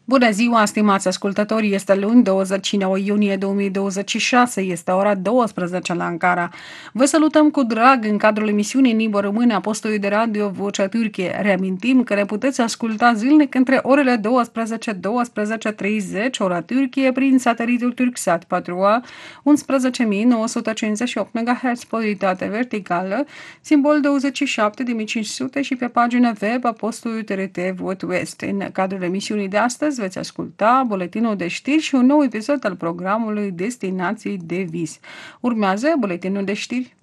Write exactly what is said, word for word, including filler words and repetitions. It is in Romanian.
Bună ziua, stimați ascultători! Este luni, douăzeci și nouă iunie două mii douăzeci și șase, este ora douăsprezece la Ankara. Vă salutăm cu drag în cadrul emisiunii în limba română a postului de radio Vocea Türkiye. Reamintim că ne puteți asculta zilnic între orele douăsprezece - douăsprezece și treizeci, ora Türkiye, prin satelitul Turksat patru A, unsprezece mii nouă sute cincizeci și opt MHz, polaritate verticală, simbol douăzeci și șapte de mii cinci sute și pe pagina web a postului T R T Vot West. În cadrul emisiunii de astăzi veți asculta buletinul de știri și un nou episod al programului Destinații de Vis. Urmează buletinul de știri.